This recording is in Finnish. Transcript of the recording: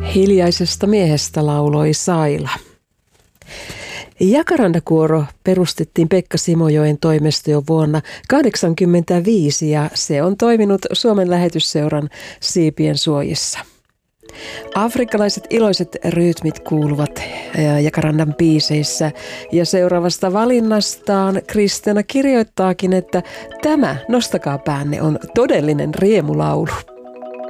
Hiljaisesta miehestä lauloi Saila. Jacaranda-kuoro perustettiin Pekka Simojoen toimesta jo vuonna 1985 ja se on toiminut Suomen Lähetysseuran siipien suojissa. Afrikkalaiset iloiset rytmit kuuluvat Jacarandan biiseissä ja seuraavasta valinnastaan Kristiina kirjoittaakin, että tämä Nostakaa päänne on todellinen riemulaulu.